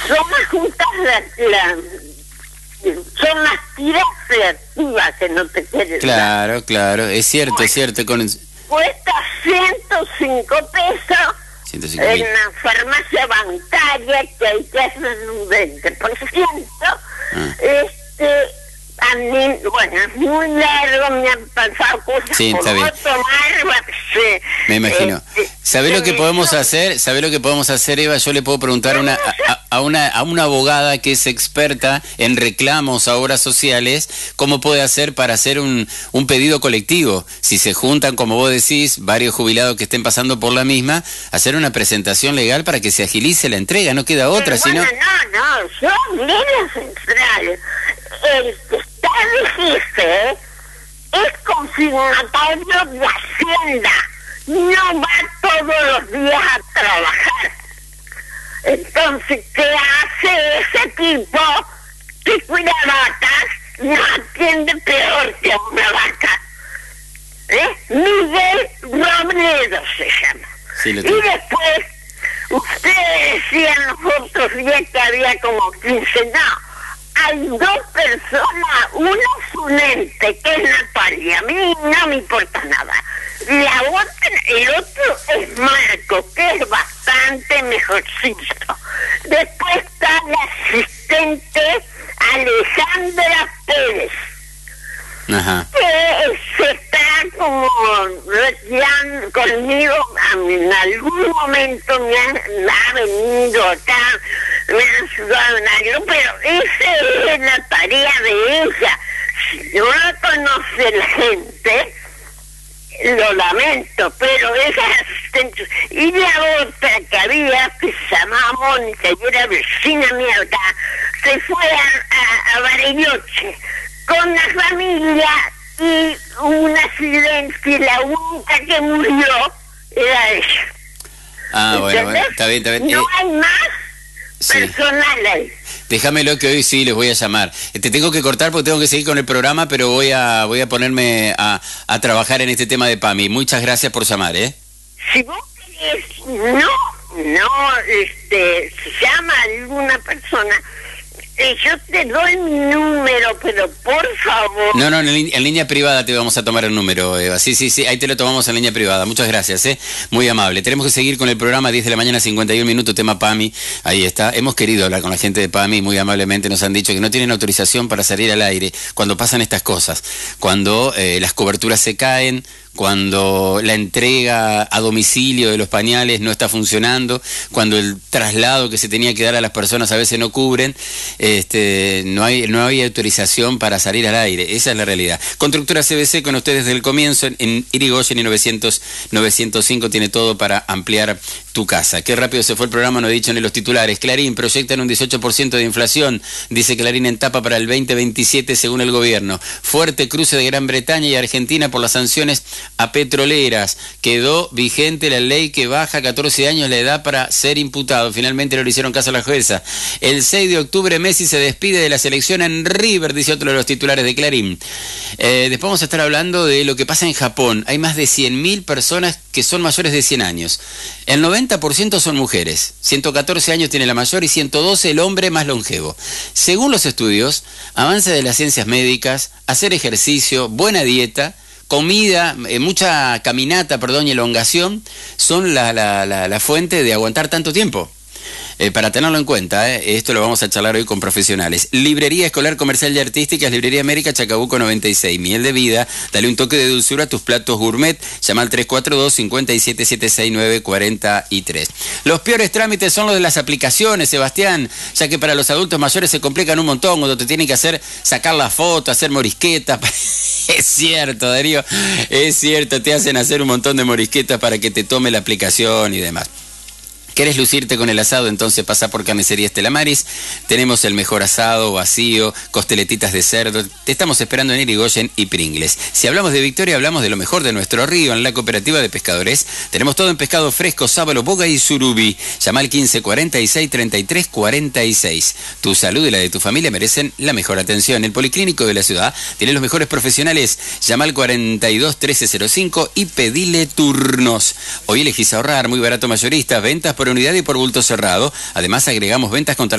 son las juntas, son las tiras reactivas que no te quieren dar. Claro, es cierto, Bueno, es cierto. Cuesta 105 pesos 105.000. en la farmacia bancaria, que hay que hacer un 20%. A mí, bueno, es muy largo, me han pasado cosas. Sí, está bien. Me imagino. ¿Sabés lo que podemos hacer? ¿Sabés lo que podemos hacer, Eva? Yo le puedo preguntar a una abogada que es experta en reclamos a obras sociales, cómo puede hacer para hacer un pedido colectivo. Si se juntan, como vos decís, varios jubilados que estén pasando por la misma, hacer una presentación legal para que se agilice la entrega, no queda otra, sino... sino... No, son líneas centrales. El que está de jefe es consignatario de Hacienda, no va todos los días a trabajar. Entonces, ¿qué hace ese tipo que cuida vacas? No atiende peor que una vaca. Miguel Robledo se llama. Sí, y después, ustedes decían los otros días que había como 15, no. Hay dos personas, uno es un ente, que es Natalia, a mí no me importa nada. El otro es Marco, que es bastante mejorcito. Después está la asistente Alejandra Pérez, que se está como retirando conmigo, en algún momento me ha venido acá, me ha ayudado en algo, pero esa es la tarea de ella. Si no la conoce la gente, lo lamento, pero esa asistente. Y la otra que había, que se llamaba Mónica, y era vecina mía acá, se fue a Bariloche con la familia, y un accidente, y la única que murió era ella. Bueno, está bien. No hay más personales. Déjamelo que hoy sí les voy a llamar. Te tengo que cortar porque tengo que seguir con el programa, pero voy a ponerme a trabajar en este tema de PAMI. Muchas gracias por llamar, Si vos querés, se llama alguna persona, yo te doy mi número, pero por favor... No, en línea privada te vamos a tomar el número, Eva. Sí, ahí te lo tomamos en línea privada. Muchas gracias, muy amable. Tenemos que seguir con el programa, 10 de la mañana, 51 minutos, tema PAMI. Ahí está. Hemos querido hablar con la gente de PAMI, muy amablemente nos han dicho que no tienen autorización para salir al aire cuando pasan estas cosas. Cuando las coberturas se caen, cuando la entrega a domicilio de los pañales no está funcionando, cuando el traslado que se tenía que dar a las personas a veces no cubren, no hay autorización para salir al aire. Esa es la realidad. Constructora CBC con ustedes desde el comienzo, en Irigoyen y 905 tiene todo para ampliar tu casa. Qué rápido se fue el programa, no he dicho ni los titulares. Clarín, proyectan un 18% de inflación, dice Clarín en tapa para el 2027 según el gobierno. Fuerte cruce de Gran Bretaña y Argentina por las sanciones a petroleras. Quedó vigente la ley que baja a 14 años la edad para ser imputado. Finalmente no le hicieron caso a la jueza. El 6 de octubre Messi se despide de la selección en River, dice otro de los titulares de Clarín. Después vamos a estar hablando de lo que pasa en Japón. Hay más de 100.000 personas que son mayores de 100 años. El 90% son mujeres. 114 años tiene la mayor y 112 el hombre más longevo. Según los estudios, avance de las ciencias médicas, hacer ejercicio, buena dieta, comida, mucha caminata, y elongación, son la fuente de aguantar tanto tiempo. Para tenerlo en cuenta, esto lo vamos a charlar hoy con profesionales. Librería Escolar Comercial y Artísticas, Librería América, Chacabuco 96. Miel de vida, dale un toque de dulzura a tus platos gourmet. Llama al 342-5776943. Los peores trámites son los de las aplicaciones, Sebastián, ya que para los adultos mayores se complican un montón cuando te tienen que sacar la foto, hacer morisquetas. Es cierto, Darío, es cierto, te hacen hacer un montón de morisquetas para que te tome la aplicación y demás. ¿Querés lucirte con el asado? Entonces pasa por Carnicería Estela Maris. Tenemos el mejor asado, vacío, costeletitas de cerdo. Te estamos esperando en Irigoyen y Pringles. Si hablamos de Victoria, hablamos de lo mejor de nuestro río. En la cooperativa de pescadores tenemos todo en pescado fresco, sábalo, boga y surubí. Llama al 1546-3346. Tu salud y la de tu familia merecen la mejor atención. El Policlínico de la ciudad tiene los mejores profesionales. Llama al 42-1305 y pedile turnos. Hoy elegís ahorrar, muy barato mayorista, ventas por unidad y por bulto cerrado. Además agregamos ventas contra